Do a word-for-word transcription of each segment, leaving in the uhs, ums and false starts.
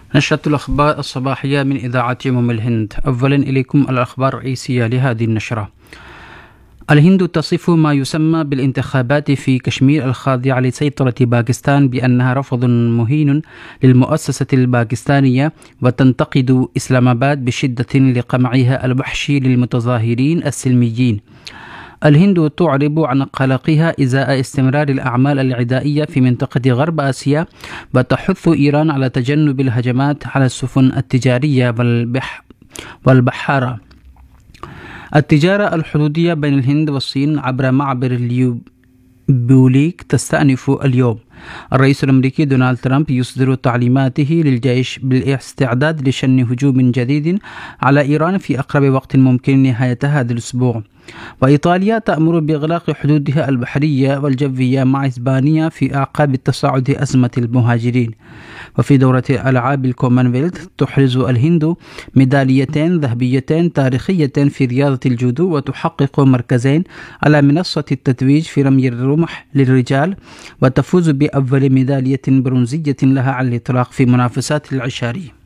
نشرة الأخبار الصباحية من إذاعة أم الهند. أولا إليكم الأخبار الرئيسية لهذه النشرة. الهند تصف ما يسمى بالانتخابات في كشمير الخاضعة لسيطرة باكستان بأنها رفض مهين للمؤسسة الباكستانية، وتنتقد إسلام آباد بشدة لقمعها الوحشي للمتظاهرين السلميين. الهند تعرب عن قلقها إزاء استمرار الأعمال العدائية في منطقة غرب آسيا، وتحث إيران على تجنب الهجمات على السفن التجارية والبح والبحارة. التجارة الحدودية بين الهند والصين عبر معبر اليوبوليك تستأنف اليوم. الرئيس الأمريكي دونالد ترامب يصدر تعليماته للجيش بالاستعداد لشن هجوم جديد على إيران في أقرب وقت ممكن نهاية هذا الأسبوع. وإيطاليا تأمر بإغلاق حدودها البحرية والجوية مع إسبانيا في أعقاب تصاعد أزمة المهاجرين. وفي دورة ألعاب الكومنولث تحرز الهند ميداليتين ذهبيتين تاريخية في رياضة الجودو، وتحقق مركزين على منصة التتويج في رمي الرمح للرجال، وتفوز بأول ميدالية برونزية لها على الإطلاق في منافسات العشارية.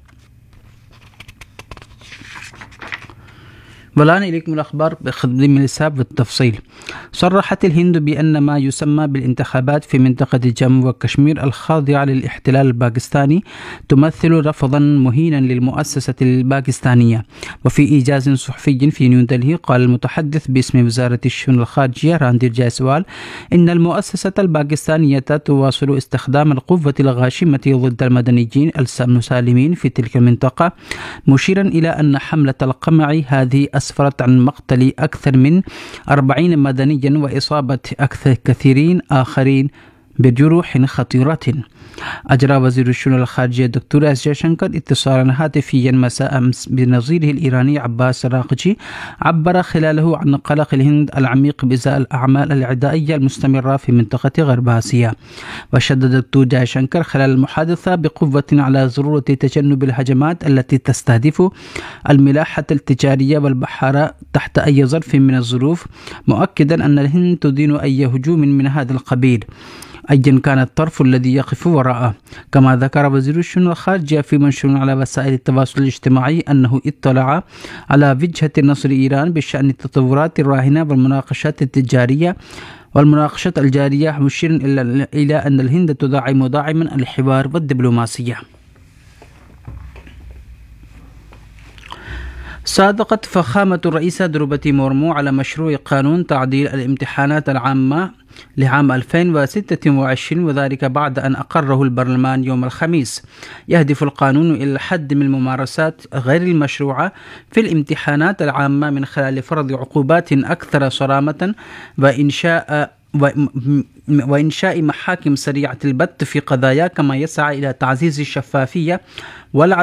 والآن إليكم الأخبار بخدم الحساب والتفصيل. صرحت الهند بأن ما يسمى بالانتخابات في منطقة جمو وكشمير الخاضعة للاحتلال الباكستاني تمثل رفضا مهينا للمؤسسة الباكستانية. وفي إيجاز صحفي في نيودلهي قال المتحدث باسم وزارة الشؤون الخارجية راندير جايسوال إن المؤسسة الباكستانية تواصل استخدام القوة الغاشمة ضد المدنيين المسالمين في تلك المنطقة، مشيرا إلى أن حملة القمع هذه أسفرت عن مقتل أكثر من أربعين مدنيا وإصابة أكثر كثيرين آخرين بجروح خطيرة. أجرى وزير الشؤون الخارجية الدكتور اس جيشنكر اتصالا هاتفيا مساء أمس بنظيره الإيراني عباس الراقجي، عبر خلاله عن قلق الهند العميق بإزاء الأعمال العدائية المستمرة في منطقة غرب آسيا. وشدد الدكتور جيشنكر خلال المحادثة بقوة على ضرورة تجنب الهجمات التي تستهدف الملاحة التجارية والبحارة تحت أي ظرف من الظروف، مؤكدا أن الهند تدين أي هجوم من هذا القبيل أيا كان الطرف الذي يقف وراءه. كما ذكر وزير الشؤون الخارجية في منشور على وسائل التواصل الاجتماعي أنه اطلع على وجهة نظر إيران بشأن التطورات الراهنة والمناقشات التجارية والمناقشات الجارية، مشيرا إلى أن الهند تدعم داعما الحوار والدبلوماسية. صادقت فخامة الرئيسة دروبتي مورمو على مشروع قانون تعديل الامتحانات العامة لعام ألفين وستة وعشرين، وذلك بعد أن أقره البرلمان يوم الخميس. يهدف القانون إلى الحد من الممارسات غير المشروعة في الامتحانات العامة من خلال فرض عقوبات أكثر صرامة وإنشاء وإنشاء محاكم سريعة البت في قضايا، كما يسعى إلى تعزيز الشفافية والعدالة